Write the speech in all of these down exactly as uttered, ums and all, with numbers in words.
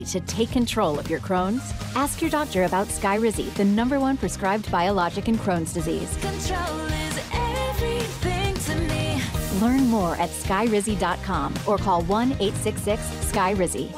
To take control of your Crohn's? Ask your doctor about Skyrizi, the number one prescribed biologic in Crohn's disease. Control is everything to me. Learn more at skyrizi dot com or call one eight six six sky rizi.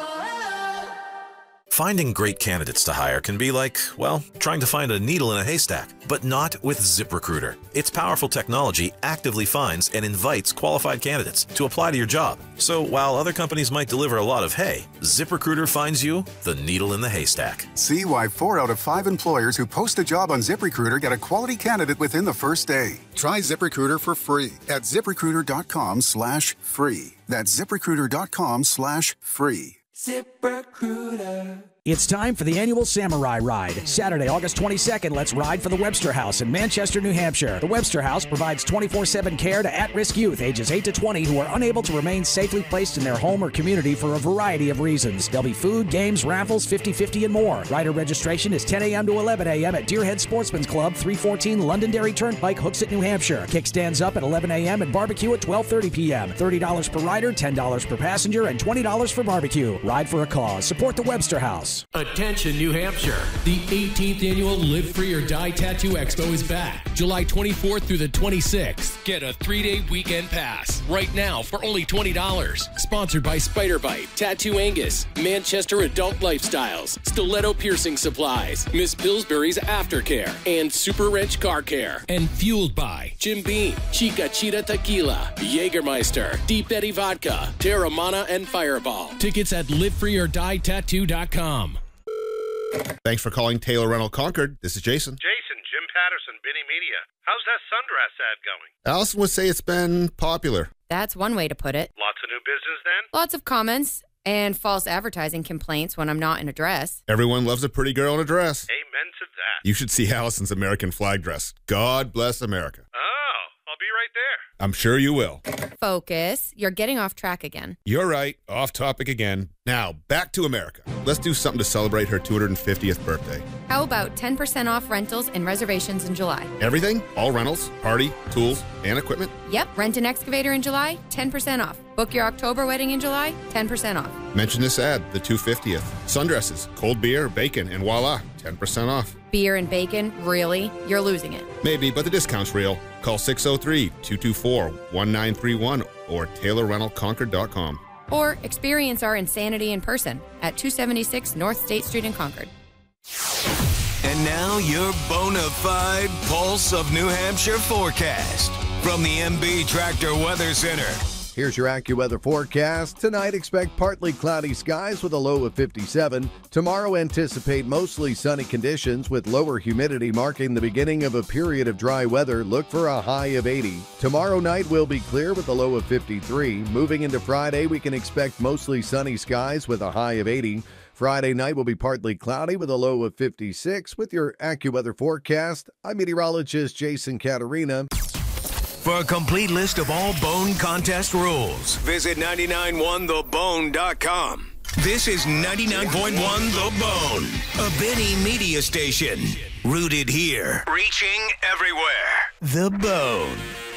Finding great candidates to hire can be like, well, trying to find a needle in a haystack, but not with ZipRecruiter. Its powerful technology actively finds and invites qualified candidates to apply to your job. So while other companies might deliver a lot of hay, ZipRecruiter finds you the needle in the haystack. See why four out of five employers who post a job on ZipRecruiter get a quality candidate within the first day. Try ZipRecruiter for free at ZipRecruiter.com slash free. That's ZipRecruiter.com slash free. ZipRecruiter. It's time for the annual Samurai Ride. Saturday, August twenty-second, let's ride for the Webster House in Manchester, New Hampshire. The Webster House provides twenty-four seven care to at-risk youth ages eight to twenty who are unable to remain safely placed in their home or community for a variety of reasons. There'll be food, games, raffles, fifty fifty, and more. Rider registration is ten a.m. to eleven a.m. at Deerhead Sportsman's Club, three fourteen Londonderry Turnpike, Hooksett, New Hampshire. Kickstands up at eleven a.m. and barbecue at twelve thirty p.m. thirty dollars per rider, ten dollars per passenger, and twenty dollars for barbecue. Ride for a cause. Support the Webster House. Attention, New Hampshire. The eighteenth annual Live Free or Die Tattoo Expo is back. July twenty-fourth through the twenty-sixth. Get a three-day weekend pass right now for only twenty dollars. Sponsored by Spider Bite, Tattoo Angus, Manchester Adult Lifestyles, Stiletto Piercing Supplies, Miss Pillsbury's Aftercare, and Super Wrench Car Care. And fueled by Jim Beam, Chica Cheetah Tequila, Jägermeister, Deep Eddy Vodka, Terramana, and Fireball. Tickets at live free or die tattoo dot com. Thanks for calling Taylor Rental Concord. This is Jason. Jason, Jim Patterson, Binny Media. How's that sundress ad going? Allison would say it's been popular. That's one way to put it. Lots of new business then? Lots of comments and false advertising complaints when I'm not in a dress. Everyone loves a pretty girl in a dress. Amen to that. You should see Allison's American flag dress. God bless America. Oh, I'll be right there. I'm sure you will. Focus. You're getting off track again. You're right. Off topic again. Now, back to America. Let's do something to celebrate her two hundred fiftieth birthday. How about ten percent off rentals and reservations in July? Everything? All rentals, party, tools, and equipment? Yep. Rent an excavator in July, ten percent off. Book your October wedding in July, ten percent off. Mention this ad, the two hundred fiftieth. Sundresses, cold beer, bacon, and voila, ten percent off. Beer and bacon? Really? You're losing it. Maybe, but the discount's real. Call six oh three, two two four, one nine three one or taylor rental concord dot com. Or experience our insanity in person at two seventy-six North State Street in Concord. And now your bona fide Pulse of New Hampshire forecast from the M B Tractor Weather Center. Here's your AccuWeather forecast. Tonight, expect partly cloudy skies with a low of fifty-seven. Tomorrow, anticipate mostly sunny conditions with lower humidity marking the beginning of a period of dry weather. Look for a high of eighty. Tomorrow night will be clear with a low of fifty-three. Moving into Friday, we can expect mostly sunny skies with a high of eighty. Friday night will be partly cloudy with a low of fifty-six. With your AccuWeather forecast, I'm meteorologist Jason Caterina. For a complete list of all Bone contest rules, visit nine nine one the bone dot com. This is ninety-nine point one The Bone, a Benny media station. Rooted here, reaching everywhere. The Bone.